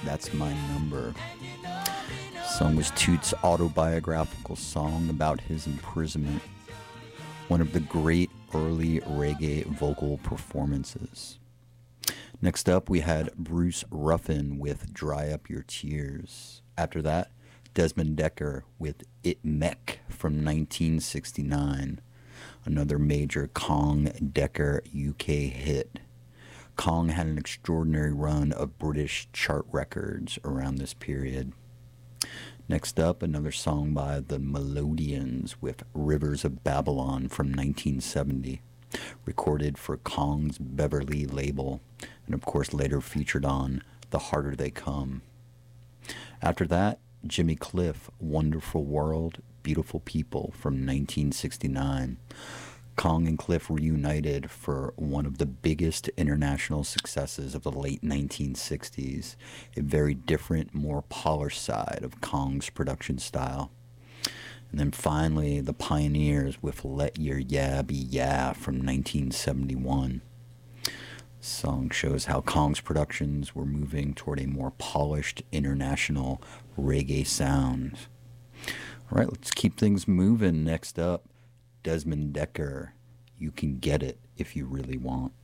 That's My Number. The song was Toots' autobiographical song about his imprisonment. One of the great early reggae vocal performances. Next up, we had Bruce Ruffin with Dry Up Your Tears. After that, Desmond Dekker with It Mek from 1969. Another major Kong Dekker UK hit. Kong had an extraordinary run of British chart records around this period. Next up, another song by the Melodians with Rivers of Babylon from 1970, recorded for Kong's Beverly label, and of course later featured on The Harder They Come. After that, Jimmy Cliff, Wonderful World, Beautiful People from 1969. Kong and Cliff reunited for one of the biggest international successes of the late 1960s, a very different, more polished side of Kong's production style. And then finally, the Pioneers with Let Your Yeah Be Yeah from 1971. The song shows how Kong's productions were moving toward a more polished international reggae sound. All right, let's keep things moving. Next up, Desmond Dekker, You Can Get It If You Really Want.